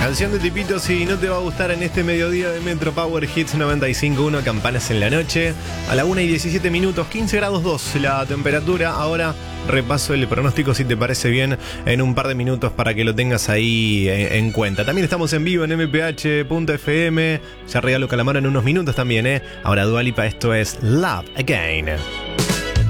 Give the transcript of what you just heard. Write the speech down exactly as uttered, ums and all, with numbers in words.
Canción de Tipito, si no te va a gustar en este mediodía de Metro Power Hits noventa y cinco punto uno, campanas en la noche. A la una y diecisiete minutos, quince grados dos la temperatura. Ahora repaso el pronóstico, si te parece bien, en un par de minutos para que lo tengas ahí en, en cuenta. También estamos en vivo en m p h punto f m. Ya regalo Calamaro en unos minutos también, ¿eh? Ahora Dua Lipa, esto es Love Again.